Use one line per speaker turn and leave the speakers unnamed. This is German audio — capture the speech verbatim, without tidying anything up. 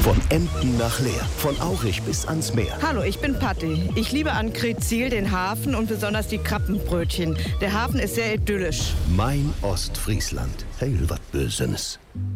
Von Emden nach Leer, von Aurich bis ans Meer.
Hallo, ich bin Patti. Ich liebe an Kretzil den Hafen und besonders die Krabbenbrötchen. Der Hafen ist sehr idyllisch.
Mein Ostfriesland. Heil wat Bösenes.